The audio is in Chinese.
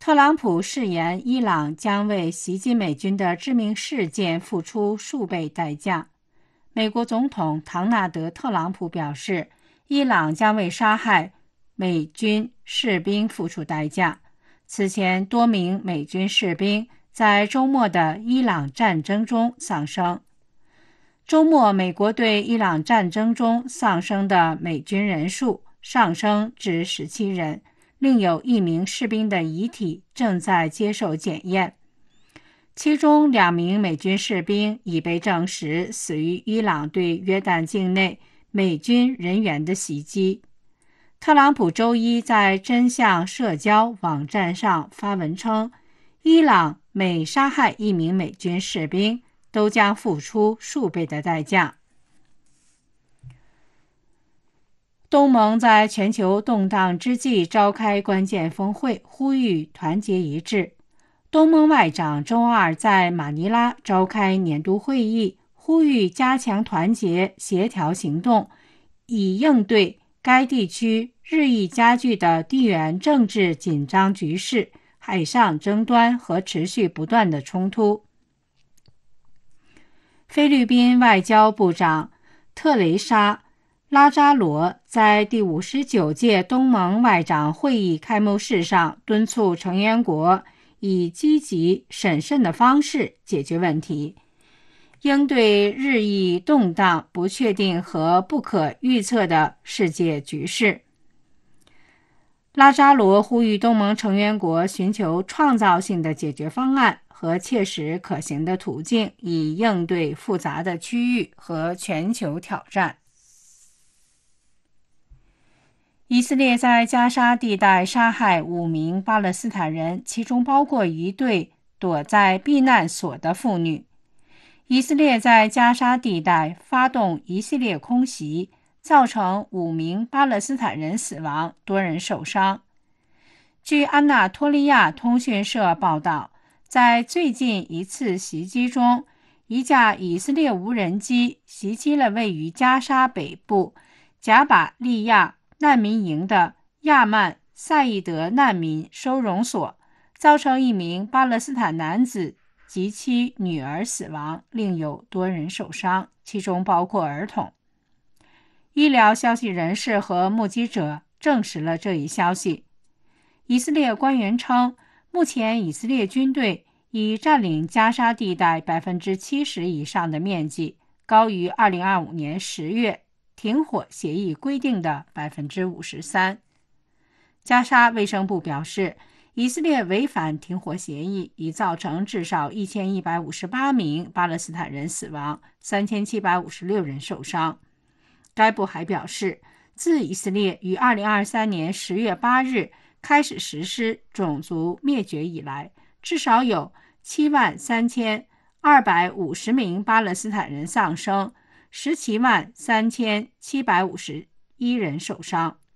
特朗普誓言伊朗将为袭击美军的致命事件付出数倍代价。美国总统唐纳德·特朗普表示，伊朗将为杀害美军士兵付出代价。此前，多名美军士兵在周末的伊朗战争中丧生。周末，美国对伊朗战争中丧生的美军人数上升至17人，另有1名士兵的遗体正在接受检验。其中2名美军士兵已被证实死于伊朗对约旦境内美军人员的袭击。特朗普周一在真相社交网站上发文称，伊朗每杀害1名美军士兵，都将付出数倍的代价。东盟在全球动荡之际召开关键峰会，呼吁团结一致。东盟外长周二在马尼拉召开年度会议，呼吁加强团结协调行动，以应对该地区日益加剧的地缘政治紧张局势、海上争端和持续不断的冲突。菲律宾外交部长特蕾莎·拉扎罗在第59届东盟外长会议开幕式上敦促成员国以积极审慎的方式解决问题，应对日益动荡、不确定和不可预测的世界局势。拉扎罗呼吁东盟成员国寻求创造性的解决方案和切实可行的途径，以应对复杂的区域和全球挑战。以色列在加沙地带杀害5名巴勒斯坦人，其中包括一对躲在避难所的妇女。以色列在加沙地带发动一系列空袭，造成5名巴勒斯坦人死亡，多人受伤。据安纳托利亚通讯社报道，在最近一次袭击中，一架以色列无人机袭击了位于加沙北部贾巴利亚难民营的亚曼赛义德难民收容所，造成1名巴勒斯坦男子及其女儿死亡，另有多人受伤，其中包括儿童。医疗消息人士和目击者证实了这一消息。以色列官员称，目前以色列军队已占领加沙地带 70% 以上的面积，高于2025年10月停火协议规定的 53%。 加沙卫生部表示，以色列违反停火协议，已造成至少1158名巴勒斯坦人死亡，3756人受伤。该部还表示，自以色列于2023年10月8日开始实施种族灭绝以来，至少有73250名巴勒斯坦人丧生，173751人受伤。